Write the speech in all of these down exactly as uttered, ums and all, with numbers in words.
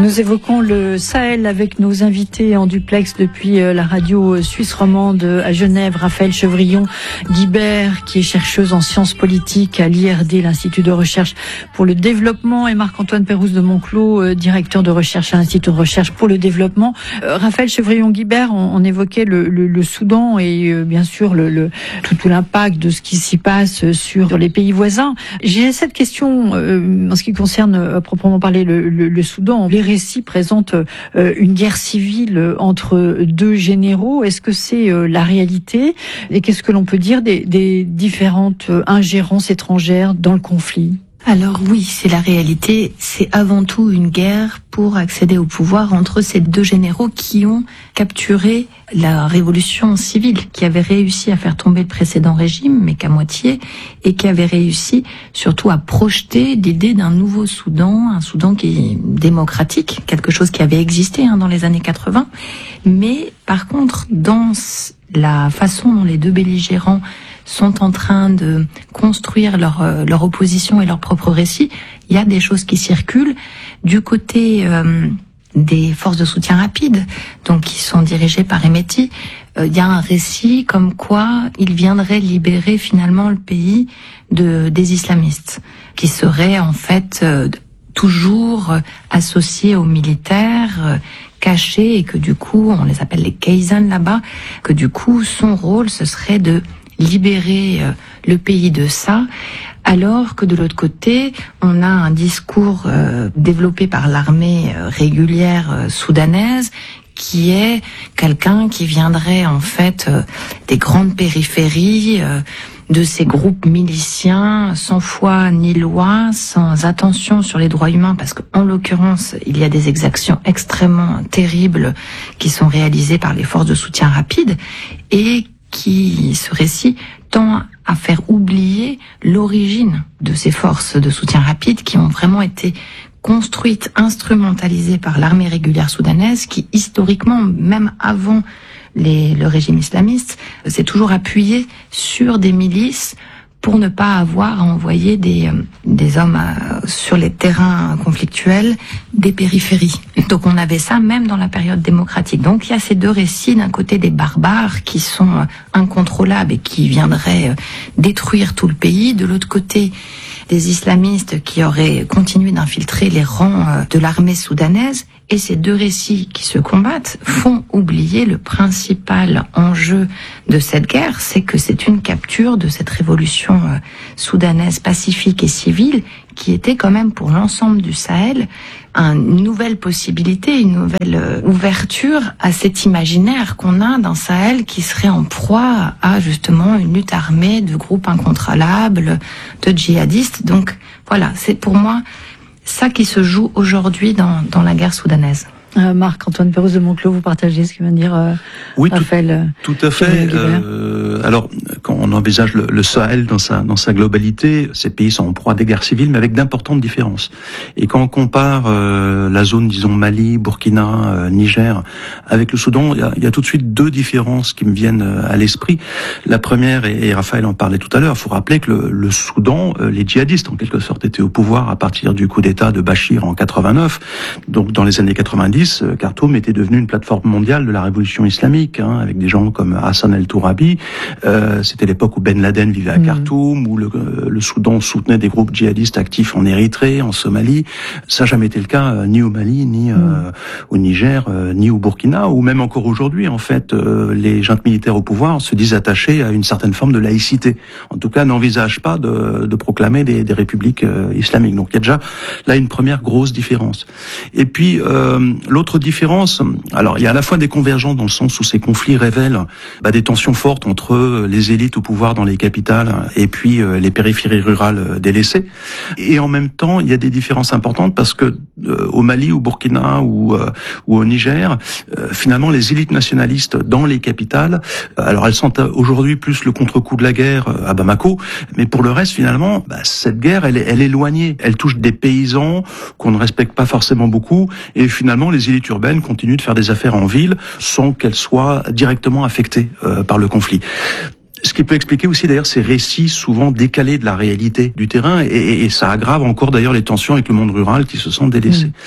Nous évoquons le Sahel avec nos invités en duplex depuis la radio suisse romande à Genève, Raphaël Chevrillon-Guibert, qui est chercheuse en sciences politiques à l'I R D, l'Institut de recherche pour le développement, et Marc-Antoine Pérouse de Monclos, directeur de recherche à l'Institut de recherche pour le développement. Euh, Raphaël Chevrillon-Guibert, on, on évoquait le, le, le Soudan et euh, bien sûr le, le, tout, tout l'impact de ce qui s'y passe sur les pays voisins. J'ai cette question euh, en ce qui concerne à proprement parler le, le, le Soudan. Les récits présentent euh, une guerre civile entre deux généraux. Est-ce que c'est euh, la réalité? Et qu'est-ce que l'on peut dire des, des différentes ingérences étrangères dans le conflit? Alors oui, c'est la réalité. C'est avant tout une guerre pour accéder au pouvoir entre ces deux généraux qui ont capturé la révolution civile, qui avait réussi à faire tomber le précédent régime, mais qu'à moitié, et qui avait réussi surtout à projeter l'idée d'un nouveau Soudan, un Soudan qui est démocratique, quelque chose qui avait existé hein, dans les années quatre-vingts. Mais par contre, dans la façon dont les deux belligérants sont en train de construire leur, euh, leur opposition et leur propre récit, il y a des choses qui circulent. Du côté euh, des forces de soutien rapide, donc qui sont dirigées par Hemeti, euh, il y a un récit comme quoi il viendrait libérer finalement le pays de, des islamistes, qui seraient en fait euh, toujours associés aux militaires, euh, cachés, et que du coup, on les appelle les Kaysan là-bas, que du coup, son rôle, ce serait de libérer le pays de ça, alors que de l'autre côté, on a un discours euh, développé par l'armée euh, régulière euh, soudanaise, qui est quelqu'un qui viendrait en fait euh, des grandes périphéries, euh, de ces groupes miliciens, sans foi ni loi, sans attention sur les droits humains, parce qu'en l'occurrence, il y a des exactions extrêmement terribles qui sont réalisées par les forces de soutien rapide, et qui, ce récit, tend à faire oublier l'origine de ces forces de soutien rapide qui ont vraiment été construites, instrumentalisées par l'armée régulière soudanaise, qui historiquement, même avant les, le régime islamiste, s'est toujours appuyé sur des milices pour ne pas avoir à envoyer des, des hommes à, sur les terrains conflictuels des périphéries. Donc on avait ça même dans la période démocratique. Donc il y a ces deux récits, d'un côté des barbares qui sont incontrôlables et qui viendraient détruire tout le pays, de l'autre côté des islamistes qui auraient continué d'infiltrer les rangs de l'armée soudanaise. Et ces deux récits qui se combattent font oublier le principal enjeu de cette guerre, c'est que c'est une capture de cette révolution euh, soudanaise pacifique et civile qui était quand même pour l'ensemble du Sahel une nouvelle possibilité, une nouvelle euh, ouverture à cet imaginaire qu'on a d'un Sahel qui serait en proie à justement une lutte armée de groupes incontrôlables, de djihadistes. Donc voilà, c'est pour moi ça qui se joue aujourd'hui dans, dans la guerre soudanaise. Euh, Marc-Antoine Pérouse de Monclos, vous partagez ce que vient de dire euh, oui, Raphaël. Tout, tout à fait. Euh, alors, quand on envisage le, le Sahel dans sa dans sa globalité, ces pays sont en proie à des guerres civiles, mais avec d'importantes différences. Et quand on compare euh, la zone, disons Mali, Burkina, euh, Niger, avec le Soudan, il y a, il y a tout de suite deux différences qui me viennent à l'esprit. La première, et, et Raphaël en parlait tout à l'heure, il faut rappeler que le, le Soudan, euh, les djihadistes en quelque sorte étaient au pouvoir à partir du coup d'État de Bachir en quatre-vingt-neuf. Donc dans les années quatre-vingt-dix, Khartoum était devenu une plateforme mondiale de la révolution islamique, hein, avec des gens comme Hassan el-Tourabi. Euh, c'était l'époque où Ben Laden vivait à Khartoum, où le, le Soudan soutenait des groupes djihadistes actifs en Érythrée, en Somalie. Ça n'a jamais été le cas, euh, ni au Mali, ni euh, mmh. au Niger, euh, ni au Burkina, ou même encore aujourd'hui. En fait, euh, les juntes militaires au pouvoir se disent attachés à une certaine forme de laïcité. En tout cas, n'envisagent pas de, de proclamer des, des républiques euh, islamiques. Donc il y a déjà là une première grosse différence. Et puis euh, l'autre différence, alors il y a à la fois des convergences dans le sens où ces conflits révèlent bah, des tensions fortes entre les élites au pouvoir dans les capitales et puis euh, les périphéries rurales délaissées. Et en même temps, il y a des différences importantes parce que euh, au Mali, au Burkina ou, euh, ou au Niger, euh, finalement les élites nationalistes dans les capitales, euh, alors elles sentent aujourd'hui plus le contre-coup de la guerre euh, à Bamako, mais pour le reste finalement, bah, cette guerre elle est, elle est éloignée. Elle touche des paysans qu'on ne respecte pas forcément beaucoup et finalement les élites urbaines continuent de faire des affaires en ville sans qu'elles soient directement affectées euh, par le conflit. Ce qui peut expliquer aussi d'ailleurs ces récits souvent décalés de la réalité du terrain et, et, et ça aggrave encore d'ailleurs les tensions avec le monde rural qui se sent délaissé. Mmh.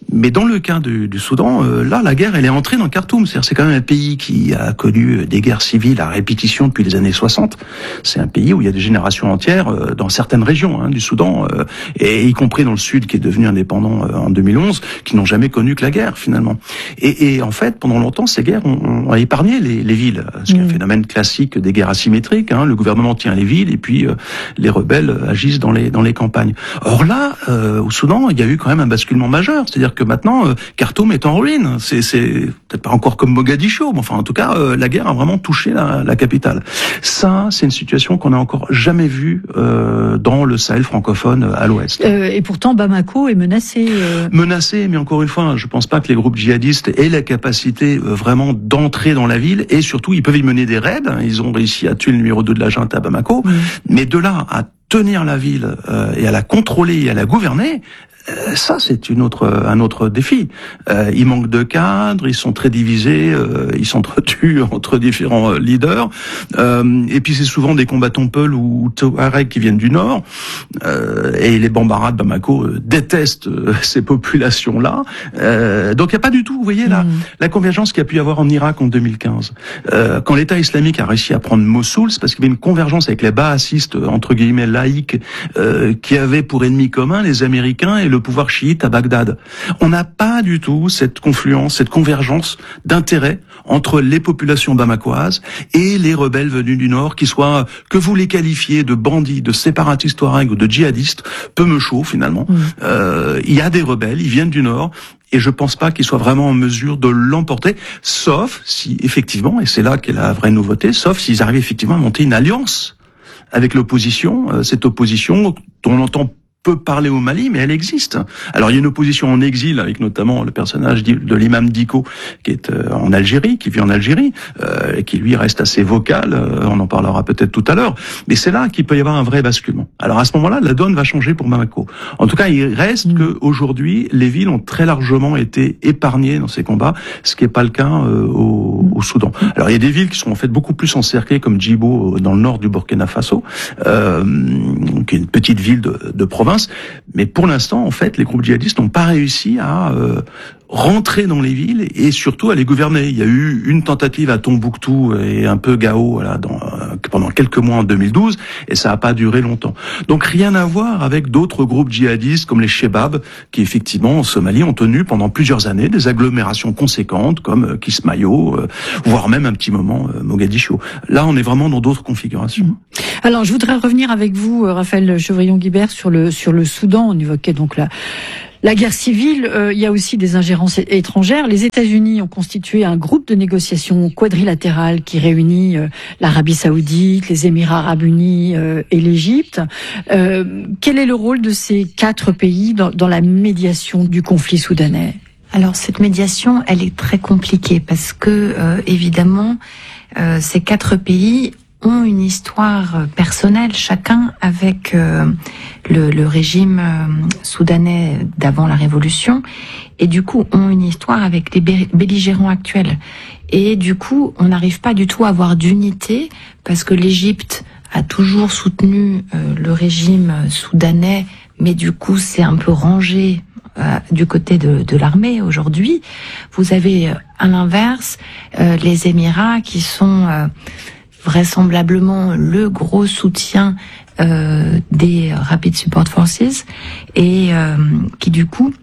Mais dans le cas du, du Soudan, euh, là, la guerre, elle est entrée dans Khartoum. C'est-à-dire, c'est quand même un pays qui a connu des guerres civiles à répétition depuis les années soixante. C'est un pays où il y a des générations entières euh, dans certaines régions hein, du Soudan, euh, et y compris dans le sud, qui est devenu indépendant euh, en deux mille onze, qui n'ont jamais connu que la guerre finalement. Et, et en fait, pendant longtemps, ces guerres ont, ont épargné les, les villes. Ce qui est un phénomène classique des guerres asymétriques. Hein, le gouvernement tient les villes et puis euh, les rebelles agissent dans les dans les campagnes. Or là, euh, au Soudan, il y a eu quand même un basculement majeur. C'est-à-dire que maintenant, euh, Khartoum est en ruine. C'est, c'est peut-être pas encore comme Mogadiscio, mais enfin, en tout cas, euh, la guerre a vraiment touché la, la capitale. Ça, c'est une situation qu'on n'a encore jamais vue euh, dans le Sahel francophone à l'ouest. Euh, et pourtant, Bamako est menacé. Euh... Menacé, mais encore une fois, je pense pas que les groupes djihadistes aient la capacité euh, vraiment d'entrer dans la ville, et surtout, ils peuvent y mener des raids. Ils ont réussi à tuer le numéro deux de la junte à Bamako, mmh. mais de là à tenir la ville euh, et à la contrôler et à la gouverner, euh, ça c'est une autre un autre défi. Euh, il manque de cadres, ils sont très divisés, euh, ils s'entretuent entre différents euh, leaders, euh, et puis c'est souvent des combattants Peul ou Touareg qui viennent du nord, euh, et les Bambara de Bamako euh, détestent euh, ces populations-là. Euh, donc il n'y a pas du tout, vous voyez, la, mmh. la convergence qu'il y a pu y avoir en Irak en deux mille quinze. Euh, quand l'État islamique a réussi à prendre Mossoul, c'est parce qu'il y avait une convergence avec les baasistes, entre guillemets laïcs, euh, qui avaient pour ennemis communs les Américains et le pouvoir chiite à Bagdad. On n'a pas du tout cette confluence, cette convergence d'intérêts entre les populations bamakoises et les rebelles venus du Nord, qui soient, que vous les qualifiez de bandits, de séparatistes touareg ou de djihadistes, peu me chaud finalement. Mmh. Euh, il y a des rebelles, ils viennent du Nord, et je pense pas qu'ils soient vraiment en mesure de l'emporter, sauf si effectivement, et c'est là qu'est la vraie nouveauté, sauf s'ils arrivent effectivement à monter une alliance avec l'opposition, euh, cette opposition dont on entend peut parler au Mali, mais elle existe. Alors il y a une opposition en exil, avec notamment le personnage de l'imam Diko, qui est en Algérie, qui vit en Algérie, euh, et qui lui reste assez vocal, euh, on en parlera peut-être tout à l'heure, mais c'est là qu'il peut y avoir un vrai basculement. Alors à ce moment-là, la donne va changer pour Bamako. En tout cas, il reste mmh. que aujourd'hui, les villes ont très largement été épargnées dans ces combats, ce qui n'est pas le cas euh, au, au Soudan. Alors il y a des villes qui sont en fait beaucoup plus encerclées, comme Djibo, dans le nord du Burkina Faso, euh, qui est une petite ville de, de province. Mais pour l'instant, en fait, les groupes djihadistes n'ont pas réussi à euh, rentrer dans les villes et surtout à les gouverner. Il y a eu une tentative à Tombouctou et un peu Gao voilà, dans, euh, pendant quelques mois en deux mille douze, et ça n'a pas duré longtemps. Donc rien à voir avec d'autres groupes djihadistes comme les Shebab, qui effectivement en Somalie ont tenu pendant plusieurs années des agglomérations conséquentes comme euh, Kismayo, euh, voire même un petit moment euh, Mogadiscio. Là, on est vraiment dans d'autres configurations. Alors, je voudrais revenir avec vous, Raphaël Chevrillon-Guibert, sur le sur le Soudan. On évoquait donc la la guerre civile. Euh, il y a aussi des ingérences étrangères. Les États-Unis ont constitué un groupe de négociation quadrilatéral qui réunit euh, l'Arabie Saoudite, les Émirats Arabes Unis euh, et l'Égypte. Euh, quel est le rôle de ces quatre pays dans, dans la médiation du conflit soudanais ? Alors cette médiation, elle est très compliquée parce que euh, évidemment, euh, ces quatre pays ont une histoire personnelle, chacun avec euh, le, le régime euh, soudanais d'avant la révolution, et du coup ont une histoire avec les belligérants actuels. Et du coup, on n'arrive pas du tout à avoir d'unité, parce que l'Égypte a toujours soutenu euh, le régime soudanais, mais du coup c'est un peu rangé euh, du côté de, de l'armée aujourd'hui. Vous avez euh, à l'inverse euh, les Émirats qui sont... Euh, vraisemblablement le gros soutien euh, des Rapid Support Forces et euh, qui du coup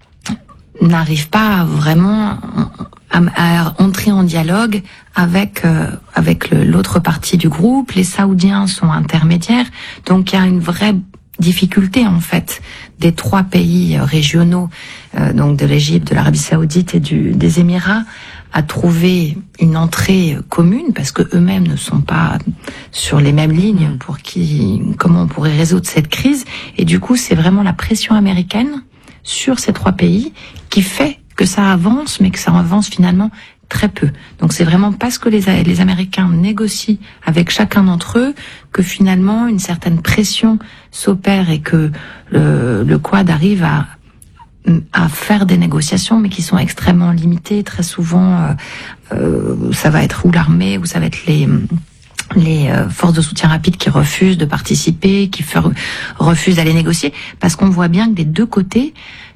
n'arrive pas vraiment à, à entrer en dialogue avec euh, avec le, l'autre partie du groupe. Les Saoudiens sont intermédiaires, donc il y a une vraie difficulté en fait des trois pays régionaux, euh, donc de l'Égypte, de l'Arabie Saoudite et du, des Émirats, à trouver une entrée commune, parce que eux-mêmes ne sont pas sur les mêmes lignes pour qui, comment on pourrait résoudre cette crise. Et du coup, c'est vraiment la pression américaine sur ces trois pays qui fait que ça avance, mais que ça avance finalement très peu. Donc c'est vraiment parce que les, les Américains négocient avec chacun d'entre eux que finalement une certaine pression s'opère et que le, le Quad arrive à à faire des négociations, mais qui sont extrêmement limitées. Très souvent, euh, euh, ça va être ou l'armée, ou ça va être les les euh, forces de soutien rapide qui refusent de participer, qui fer- refusent d'aller négocier, parce qu'on voit bien que des deux côtés,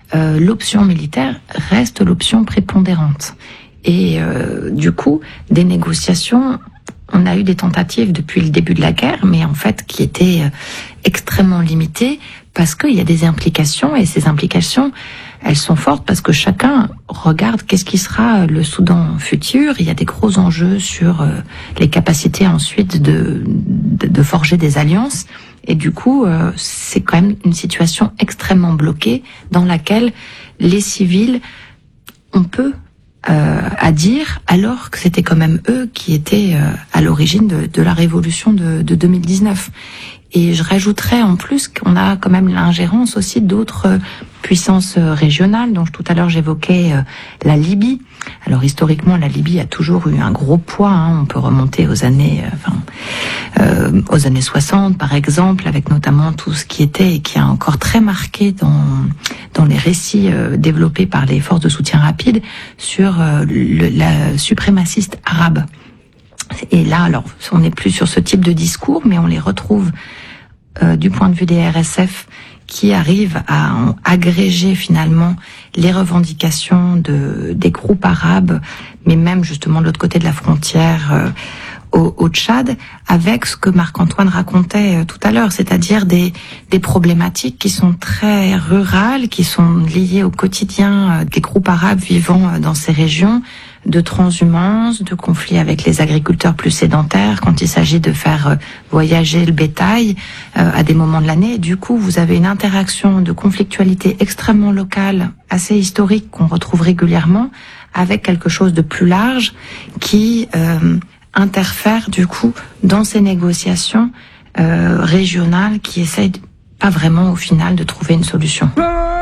euh, l'option militaire reste l'option prépondérante. Et euh, du coup, des négociations, on a eu des tentatives depuis le début de la guerre, mais en fait qui étaient euh, extrêmement limitées parce qu'il y a des implications, et ces implications, elles sont fortes parce que chacun regarde qu'est-ce qui sera le Soudan futur. Il y a des gros enjeux sur euh, les capacités ensuite de, de, de forger des alliances. Et du coup, euh, c'est quand même une situation extrêmement bloquée dans laquelle les civils ont peu euh, à dire, alors que c'était quand même eux qui étaient euh, à l'origine de, de la révolution de, de deux mille dix-neuf. Et je rajouterais en plus qu'on a quand même l'ingérence aussi d'autres puissances régionales. Donc tout à l'heure j'évoquais euh, la Libye. Alors historiquement la Libye a toujours eu un gros poids. Hein. On peut remonter aux années, euh, enfin, euh, aux années soixante par exemple, avec notamment tout ce qui était et qui a encore très marqué dans dans les récits euh, développés par les forces de soutien rapide sur euh, le, la suprémaciste arabe. Et là, alors, on n'est plus sur ce type de discours, mais on les retrouve euh, du point de vue des R S F qui arrivent à en agréger finalement les revendications de des groupes arabes, mais même justement de l'autre côté de la frontière euh, au, au Tchad, avec ce que Marc-Antoine racontait euh, tout à l'heure, c'est-à-dire des des problématiques qui sont très rurales, qui sont liées au quotidien euh, des groupes arabes vivant euh, dans ces régions, de transhumance, de conflits avec les agriculteurs plus sédentaires quand il s'agit de faire euh, voyager le bétail euh, à des moments de l'année. Du coup, vous avez une interaction de conflictualité extrêmement locale, assez historique, qu'on retrouve régulièrement, avec quelque chose de plus large qui euh, interfère du coup dans ces négociations euh, régionales qui essayent pas vraiment au final de trouver une solution.